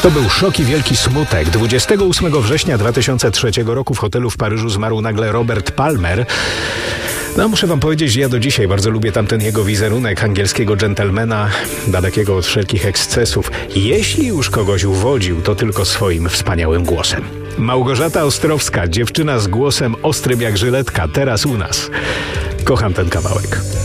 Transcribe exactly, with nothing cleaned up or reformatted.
To był szok i wielki smutek. dwudziestego ósmego września dwa tysiące trzeciego roku w hotelu w Paryżu zmarł nagle Robert Palmer. No, muszę wam powiedzieć, że ja do dzisiaj bardzo lubię tamten jego wizerunek angielskiego dżentelmena, dalekiego od wszelkich ekscesów. Jeśli już kogoś uwodził, to tylko swoim wspaniałym głosem. Małgorzata Ostrowska, dziewczyna z głosem ostrym jak żyletka, teraz u nas. Kocham ten kawałek.